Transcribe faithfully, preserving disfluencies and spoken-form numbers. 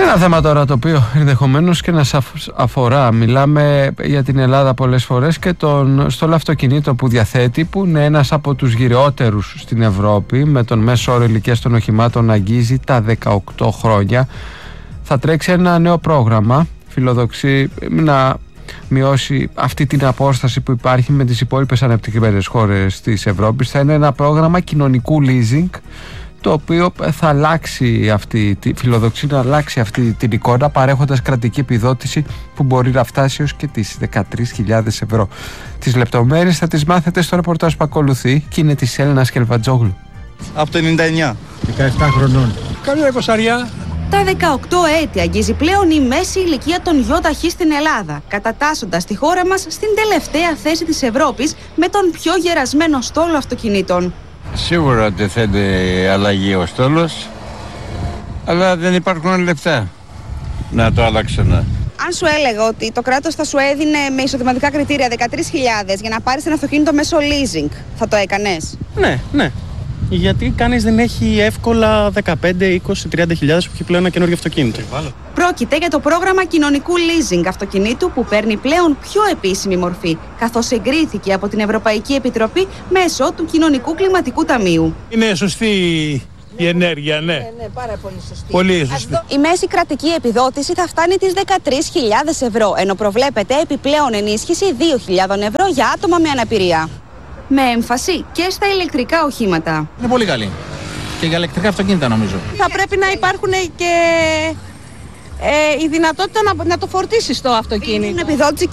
Ένα θέμα τώρα το οποίο ενδεχομένως και να σας αφορά. Μιλάμε για την Ελλάδα πολλές φορές και τον στόλο αυτοκινήτων που διαθέτει, που είναι ένας από τους γυριότερους στην Ευρώπη, με τον μέσο όρο ηλικίας των οχημάτων να αγγίζει τα δεκαοκτώ χρόνια. Θα τρέξει ένα νέο πρόγραμμα, φιλοδοξεί να μειώσει αυτή την απόσταση που υπάρχει με τις υπόλοιπες ανεπτυγμένες χώρες της Ευρώπης. Θα είναι ένα πρόγραμμα κοινωνικού leasing, το οποίο θα αλλάξει αυτή, φιλοδοξεί να αλλάξει αυτή την εικόνα, παρέχοντας κρατική επιδότηση που μπορεί να φτάσει ως και τις δεκατρείς χιλιάδες ευρώ. Τις λεπτομέρειες θα τις μάθετε στο ρεπορτάζ που ακολουθεί και είναι της Έλληνας Κελβατζόγλου. Από το ενενήντα εννιά. δεκαεπτά χρονών. Καμία εικοσαριά. Τα δεκαοκτώ έτη αγγίζει πλέον η μέση ηλικία των γιοταχή στην Ελλάδα, κατατάσσοντας τη χώρα μας στην τελευταία θέση της Ευρώπης με τον πιο γερασμένο στόλο αυτοκινήτων. Σίγουρα ότι θέλει αλλαγή ο στόλος, αλλά δεν υπάρχουν λεφτά να το αλλάξουν. Αν σου έλεγα ότι το κράτος θα σου έδινε με εισοδηματικά κριτήρια δεκατρείς χιλιάδες για να πάρεις ένα αυτοκίνητο μέσω leasing, θα το έκανες? Ναι, ναι. Γιατί κανείς δεν έχει εύκολα δεκαπέντε, είκοσι, τριάντα χιλιάδες που έχει πλέον ένα καινούργιο αυτοκίνητο. Πρόκειται για το πρόγραμμα κοινωνικού leasing αυτοκινήτου που παίρνει πλέον πιο επίσημη μορφή, καθώς εγκρίθηκε από την Ευρωπαϊκή Επιτροπή μέσω του Κοινωνικού Κλιματικού Ταμείου. Είναι σωστή η ενέργεια, ναι. Ναι, ναι, πάρα πολύ σωστή. Πολύ σωστή. Η μέση κρατική επιδότηση θα φτάνει τις δεκατρείς χιλιάδες ευρώ, ενώ προβλέπεται επιπλέον ενίσχυση δύο χιλιάδες ευρώ για άτομα με αναπηρία. Με έμφαση και στα ηλεκτρικά οχήματα. Είναι πολύ καλή. Και για ηλεκτρικά αυτοκίνητα νομίζω. Θα πρέπει να υπάρχουν και ε, η δυνατότητα να, να το φορτίσεις το αυτοκίνητο. Είναι επιδότηση